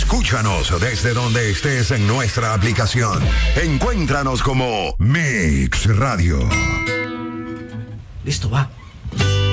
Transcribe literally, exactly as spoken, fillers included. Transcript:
Escúchanos desde donde estés en nuestra aplicación. Encuéntranos como Mix Radio. Listo, va.